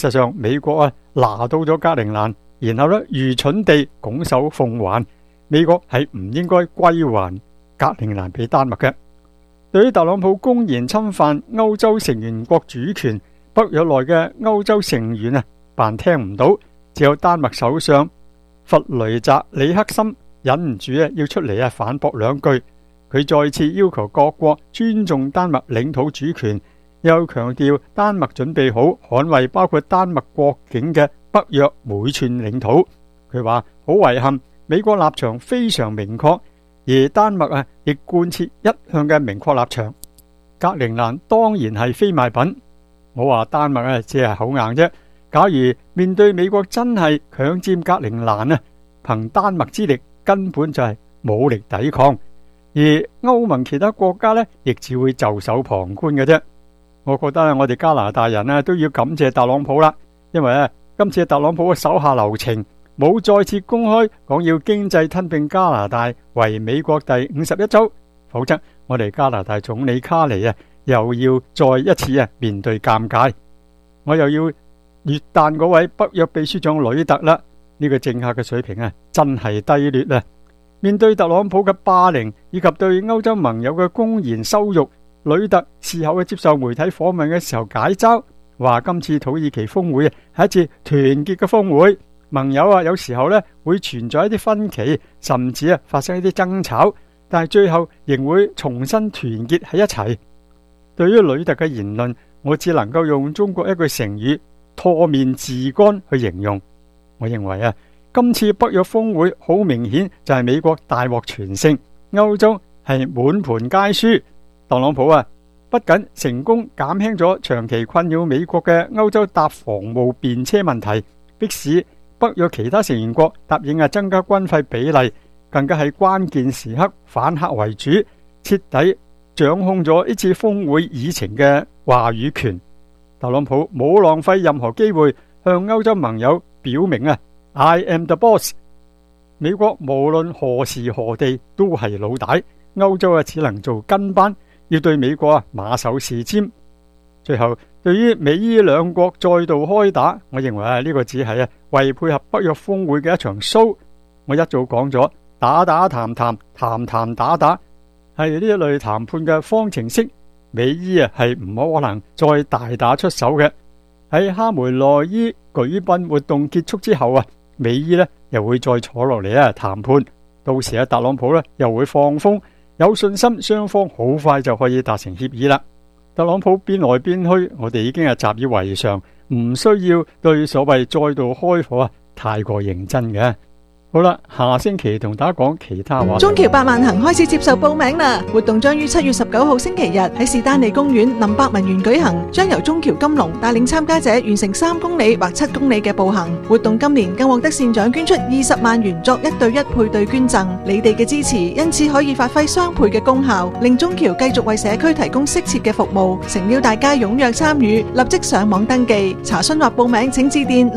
實際上美國拿到咗格陵蘭，然後愚蠢地拱手奉還，美國係唔應該歸還格陵蘭俾丹麥嘅。對於特朗普公然侵犯歐洲成員國主權，北約內嘅歐洲成員扮聽唔到，只有丹麥首相弗雷澤里克森忍唔住要出嚟反駁兩句。佢再次要求各國尊重丹麥領土主權，又強調丹麥準備好捍衛包括丹麥國境嘅北約每寸領土。佢話好遺憾，美國立場非常明確，而丹麥亦貫徹一向嘅明確立場。格陵蘭當然係非賣品。我話丹麥只係口硬啫。假如面對美國真係強佔格陵蘭憑丹麥之力根本就係冇力抵抗。而歐盟其他國家亦只會袖手旁觀嘅啫。我覺得我哋加拿大人都要感謝特朗普啦，因為今次特朗普嘅手下留情，冇再次公開講要經濟吞併加拿大為美國第51州，否則我哋加拿大總理卡尼又要再一次面對尷尬。我又要越彈嗰位北約秘書長呂特啦，呢個政客嘅水平真係低劣啊！面對特朗普嘅霸凌以及對歐洲盟友嘅公然羞辱，呂特事後接受媒體訪問嘅時候解嘲，話今次土耳其峰會係一次團結嘅峰會，盟友有時候會存在一啲分歧，甚至發生一啲爭吵，但係最後仍會重新團結喺一齊。對於呂特嘅言論，我只能夠用中國一句成語唾面自乾去形容。我認為今次北約峰會好明顯就係美國大獲全勝，歐洲係滿盤皆輸。特朗普不僅成功減輕咗長期困擾美國嘅歐洲搭防務便車問題，迫使北約其他成員國答應增加軍費比例，更加喺關鍵時刻反客為主，徹底掌控咗呢次峰會議程嘅話語權。特朗普冇浪費任何機會向歐洲盟友表明I am the boss。 美國無論何時何地都係老大，歐洲只能做跟班，要對美國馬首是瞻。最後，對於美伊兩國再度開打，我認為呢個只係為配合北約峰會嘅一場 show。我一早講咗，打打談談，談談打打係呢一類談判嘅方程式，美伊係唔可能再大打出手嘅。喺哈梅內伊舉殯活動結束之後美伊又會再坐落嚟談判，到時特朗普又會放風，有信心雙方好快就可以達成協議啦。特朗普變來變去，我哋已經習以為常，唔需要對所謂再度開火太過認真嘅。好啦，下星期同大家講其他話。 中僑百萬行開始接受報名啦！活動將於7月19號星期日喺士丹利公園林百文園舉行，將由中僑金龍帶領參加者完成3公里或7公里嘅步行。活動今年更獲得善長捐出20萬元作1對1配對捐贈。你哋嘅支持因此可以發揮雙倍嘅功效，令中僑繼續為社區提供適切嘅服務。誠邀大家踴躍參與，立即上網登記。查詢或報名請致電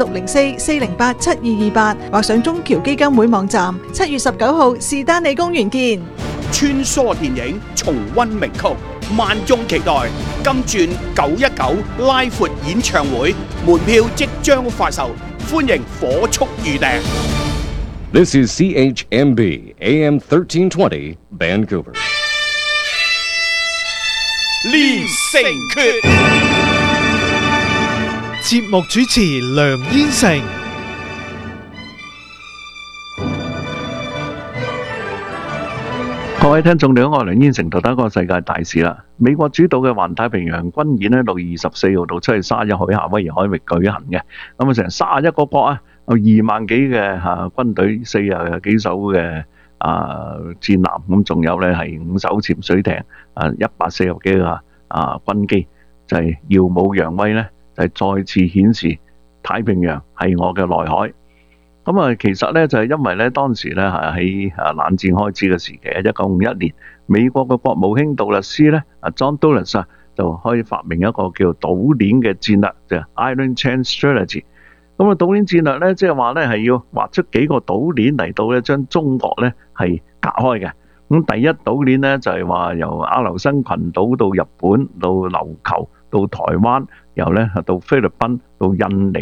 604-408-7228或上中僑基金會網站。7月19號士丹利公園見。 穿梭電影重溫名曲，萬眾期待金鑽919拉闊演唱會，門票即將發售，歡迎火速預訂。 This is CHMB AM 1320 Vancouver。 連城訣， 節目主持梁燕成。 各位聽眾，你好，我係梁燕成，同大家講世界大事啦。美國主導嘅環太平洋軍演6月24號到7月31號喺夏威夷海域舉行嘅。咁成31個國啊，有2萬幾嘅軍隊，40幾艘嘅戰艦，咁仲有咧係5艘潛水艇，140幾個軍機，就係耀武揚威咧，就係再次顯示太平洋係我嘅內海。咁其實咧就係因為咧當時咧喺冷戰開始嘅時期，1951年，美國嘅國務卿杜勒斯咧，John Dulles 就可以發明一個叫島鏈嘅戰略，就係 Island Chain Strategy。咁島鏈戰略咧，即係話咧係要畫出幾個島鏈嚟到咧，將中國咧係隔開嘅。咁第一島鏈咧就係話由阿留申群島到日本，到琉球，到台灣， 然後咧到菲律賓、到印尼